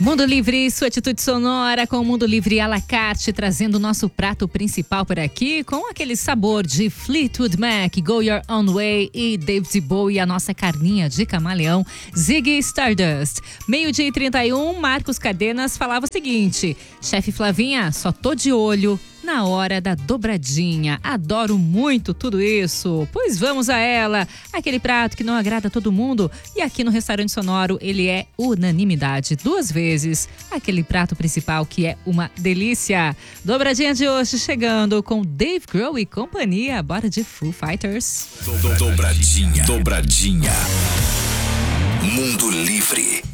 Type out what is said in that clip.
Mundo Livre, sua atitude sonora com o Mundo Livre à la carte, trazendo o nosso prato principal por aqui, com aquele sabor de Fleetwood Mac, Go Your Own Way e David Bowie, a nossa carninha de camaleão, Ziggy Stardust. 12:31, Marcos Cardenas falava o seguinte: chefe Flavinha, só tô de olho na hora da dobradinha. Adoro muito tudo isso. Pois vamos a ela. Aquele prato que não agrada a todo mundo e aqui no Restaurante Sonoro ele é unanimidade. 2 vezes. Aquele prato principal que é uma delícia. Dobradinha de hoje chegando com Dave Grohl e companhia. Bora de Foo Fighters. Dobradinha. Mundo Livre.